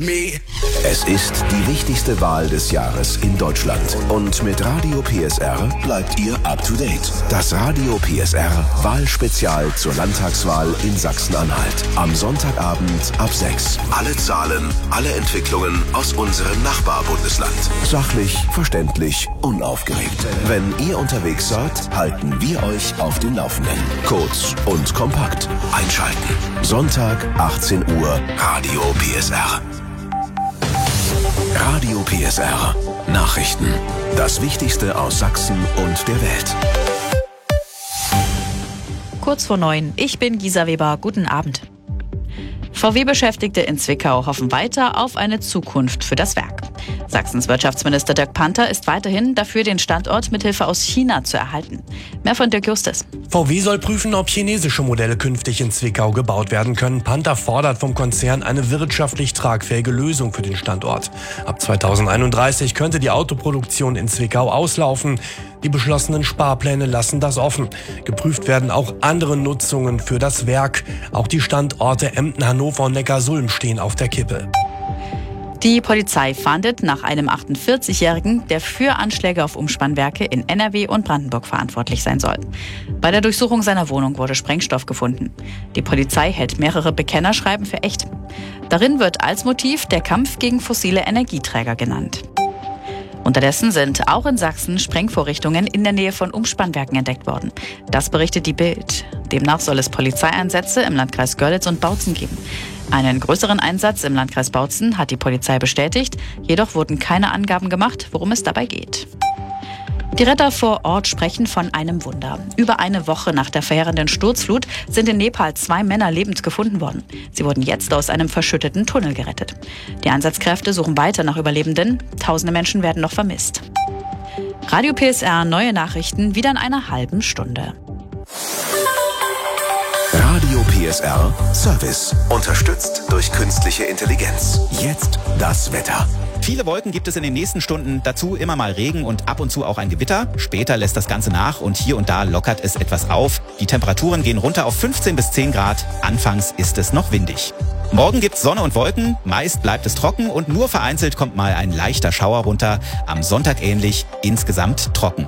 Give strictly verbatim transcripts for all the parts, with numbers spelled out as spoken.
Es ist die wichtigste Wahl des Jahres in Deutschland. Und mit Radio P S R bleibt ihr up to date. Das Radio P S R Wahlspezial zur Landtagswahl in Sachsen-Anhalt. Am Sonntagabend ab sechs. Alle Zahlen, alle Entwicklungen aus unserem Nachbarbundesland. Sachlich, verständlich, unaufgeregt. Wenn ihr unterwegs seid, halten wir euch auf dem Laufenden. Kurz und kompakt. Einschalten. Sonntag, achtzehn Uhr, Radio P S R. Radio P S R. Nachrichten. Das Wichtigste aus Sachsen und der Welt. Kurz vor neun. Ich bin Gisa Weber. Guten Abend. V W-Beschäftigte in Zwickau hoffen weiter auf eine Zukunft für das Werk. Sachsens Wirtschaftsminister Dirk Panther ist weiterhin dafür, den Standort mithilfe aus China zu erhalten. Mehr von Dirk Justus. V W soll prüfen, ob chinesische Modelle künftig in Zwickau gebaut werden können. Panther fordert vom Konzern eine wirtschaftlich tragfähige Lösung für den Standort. Ab zweitausendeinunddreißig könnte die Autoproduktion in Zwickau auslaufen. Die beschlossenen Sparpläne lassen das offen. Geprüft werden auch andere Nutzungen für das Werk. Auch die Standorte Emden, Hannover und Neckarsulm stehen auf der Kippe. Die Polizei fahndet nach einem achtundvierzigjährigen, der für Anschläge auf Umspannwerke in N R W und Brandenburg verantwortlich sein soll. Bei der Durchsuchung seiner Wohnung wurde Sprengstoff gefunden. Die Polizei hält mehrere Bekennerschreiben für echt. Darin wird als Motiv der Kampf gegen fossile Energieträger genannt. Unterdessen sind auch in Sachsen Sprengvorrichtungen in der Nähe von Umspannwerken entdeckt worden. Das berichtet die Bild. Demnach soll es Polizeieinsätze im Landkreis Görlitz und Bautzen geben. Einen größeren Einsatz im Landkreis Bautzen hat die Polizei bestätigt, jedoch wurden keine Angaben gemacht, worum es dabei geht. Die Retter vor Ort sprechen von einem Wunder. Über eine Woche nach der verheerenden Sturzflut sind in Nepal zwei Männer lebend gefunden worden. Sie wurden jetzt aus einem verschütteten Tunnel gerettet. Die Einsatzkräfte suchen weiter nach Überlebenden. Tausende Menschen werden noch vermisst. Radio P S R, neue Nachrichten, wieder in einer halben Stunde. Radio P S R Service. Unterstützt durch künstliche Intelligenz. Jetzt das Wetter. Viele Wolken gibt es in den nächsten Stunden, dazu immer mal Regen und ab und zu auch ein Gewitter. Später lässt das Ganze nach und hier und da lockert es etwas auf. Die Temperaturen gehen runter auf fünfzehn bis zehn Grad. Anfangs ist es noch windig. Morgen gibt's Sonne und Wolken, meist bleibt es trocken und nur vereinzelt kommt mal ein leichter Schauer runter. Am Sonntag ähnlich, insgesamt trocken.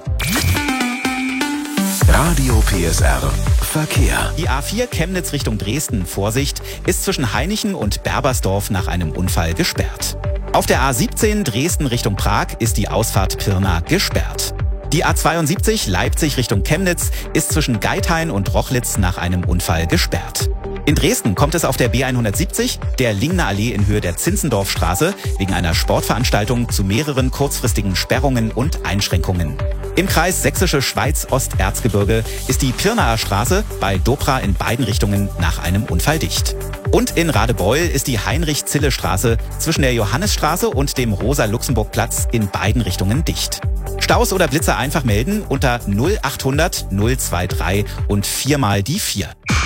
Radio P S R Verkehr. Die A vier Chemnitz Richtung Dresden, Vorsicht, ist zwischen Hainichen und Berbersdorf nach einem Unfall gesperrt. Auf der A siebzehn Dresden Richtung Prag ist die Ausfahrt Pirna gesperrt. Die A zweiundsiebzig Leipzig Richtung Chemnitz ist zwischen Geithain und Rochlitz nach einem Unfall gesperrt. In Dresden kommt es auf der B hundertsiebzig, der Lingner Allee in Höhe der Zinzendorfstraße, wegen einer Sportveranstaltung zu mehreren kurzfristigen Sperrungen und Einschränkungen. Im Kreis Sächsische Schweiz-Osterzgebirge ist die Pirnaer Straße bei Dobra in beiden Richtungen nach einem Unfall dicht. Und in Radebeul ist die Heinrich-Zille-Straße zwischen der Johannisstraße und dem Rosa-Luxemburg-Platz in beiden Richtungen dicht. Staus oder Blitzer einfach melden unter null achthundert null drei drei und viermal die vier.